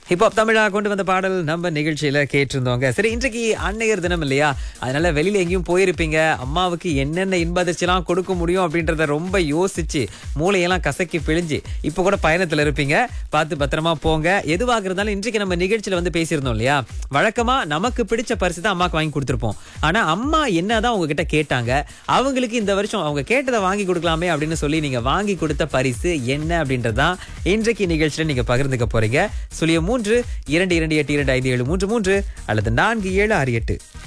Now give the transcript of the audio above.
இப்போ தமிழா கொண்டு வந்த பாடல் நம்ம நிகழ்ச்சியில கேட்டிருந்தோங்க. சரி, இன்றைக்கு அன்னையர் தினம் இல்லையா? அதனால வெளியில எங்கேயும் போயிருப்பீங்க. அம்மாவுக்கு என்னென்ன இன்ப அதிர்ச்சிலாம் கொடுக்க முடியும் அப்படின்றத ரொம்ப யோசிச்சு மூளையெல்லாம் கசக்கி பிழிஞ்சு இப்போ கூட பயணத்துல இருப்பீங்க. பார்த்து பத்திரமா போங்க. எதுவாக இருந்தாலும் இன்றைக்கு நம்ம நிகழ்ச்சியில வந்து பேசியிருந்தோம் இல்லையா? வழக்கமா நமக்கு பிடிச்ச பரிசு தான் அம்மாக்கு வாங்கி கொடுத்துருப்போம். ஆனா அம்மா என்னதான் உங்ககிட்ட கேட்டாங்க, அவங்களுக்கு இந்த வருஷம் அவங்க கேட்டதை வாங்கி கொடுக்கலாமே அப்படின்னு சொல்லி நீங்க வாங்கி கொடுத்த பரிசு என்ன அப்படின்றதான் இன்றைக்கு நிகழ்ச்சியில நீங்க பகிர்ந்துக்க போறீங்க. 03 228 25 733 அல்லது 4768.